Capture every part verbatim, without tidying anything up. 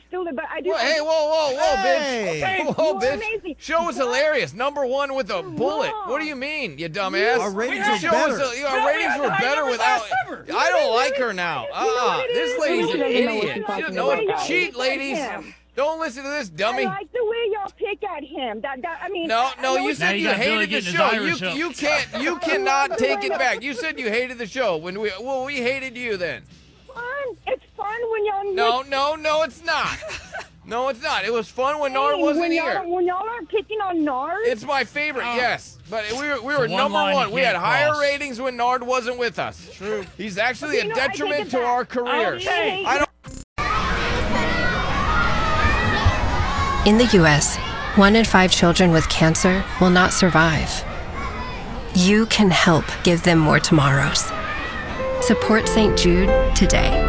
stupid, but I do. Well, hey, whoa, whoa, whoa, Hey. bitch. Okay, Whoa, you are bitch. amazing. Show was But- hilarious. Number one with a You're bullet. wrong. What do you mean, you dumbass? Our ratings The are show better. was a- our No, we ratings had were high better numbers without. last summer. I don't like her now. You know Uh-uh. what it This is? lady's You an don't know what idiot. you're She talking doesn't know what about. cheat, I like ladies. him. Don't listen to this dummy. I like the way y'all pick at him. That, that I mean. No, I no, know you it's- Now said you you got Billy hated the getting his show. Irish You up. you can't you cannot take it back. You said you hated the show when we well we hated you then. fun. It's fun when y'all. No, mix- no, no, it's not. No, it's not. It was fun when Nard Hey, wasn't when here. Y'all, when y'all are picking on Nard. It's my favorite, Oh. yes. But we were we It's were one number line one. you We had can't higher cross. ratings when Nard wasn't with us. True. He's actually You a know, I take detriment it to back. our careers. Okay. I don't. In the U S, one in five children with cancer will not survive. You can help give them more tomorrows. Support Saint Jude today.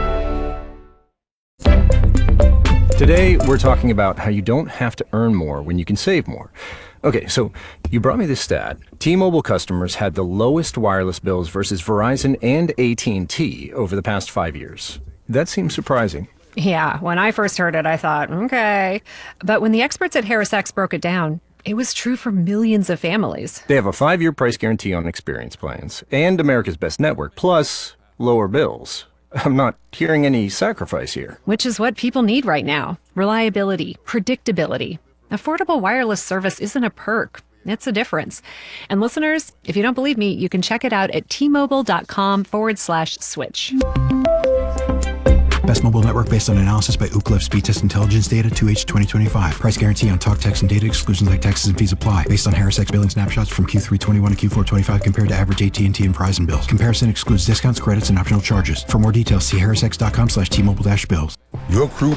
Today, we're talking about how you don't have to earn more when you can save more. Okay, so you brought me this stat. T-Mobile customers had the lowest wireless bills versus Verizon and A T and T over the past five years. That seems surprising. Yeah, when I first heard it, I thought, okay. But when the experts at HarrisX broke it down, it was true for millions of families. They have a five-year price guarantee on experience plans and America's Best Network, plus lower bills. I'm not hearing any sacrifice here. Which is what people need right now. Reliability, predictability. Affordable wireless service isn't a perk. It's a difference. And listeners, if you don't believe me, you can check it out at tmobile.com forward slash switch. Best mobile network based on analysis by Ookla Speed Test Intelligence Data two H twenty twenty-five. Price guarantee on talk, text, and data exclusions like taxes and fees apply. Based on HarrisX billing snapshots from Q three twenty-one to Q four twenty-five compared to average A T and T and Verizon bills. Comparison excludes discounts, credits, and optional charges. For more details, see harrisx.com slash T-Mobile dash bills. Your crew